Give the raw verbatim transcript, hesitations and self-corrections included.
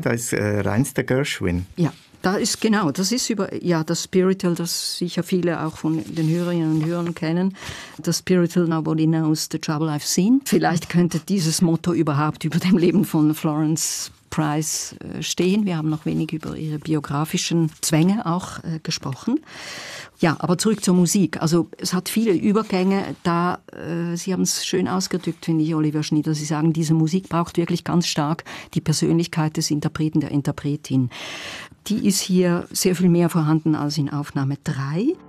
da ist äh, reinster Gershwin. Ja. Da ist genau, das ist über ja das Spiritual, das sicher viele auch von den Hörerinnen und Hörern kennen. Das Spiritual, nobody knows the trouble I've seen. Vielleicht könnte dieses Motto überhaupt über dem Leben von Florence Price stehen. Wir haben noch wenig über ihre biografischen Zwänge auch äh, gesprochen. Ja, aber zurück zur Musik. Also es hat viele Übergänge. Da, äh, Sie haben es schön ausgedrückt, finde ich, Oliver Schnieder. Sie sagen, diese Musik braucht wirklich ganz stark die Persönlichkeit des Interpreten, der Interpretin. Die ist hier sehr viel mehr vorhanden als in Aufnahme drei.